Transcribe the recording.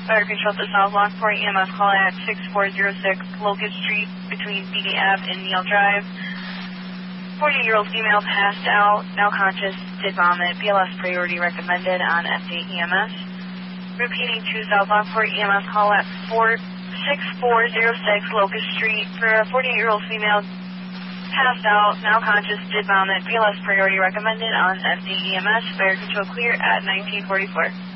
Fire control to South Lockport, EMS call at 6406 Locust Street between BD Ave and Neal Drive. 40-year-old female passed out, now conscious, did vomit, BLS priority recommended on FD EMS. Repeating to South Lockport, EMS call at 6406 Locust Street for a 40-year-old female passed out, now conscious, did vomit, BLS priority recommended on FD EMS. Fire control clear at 1944.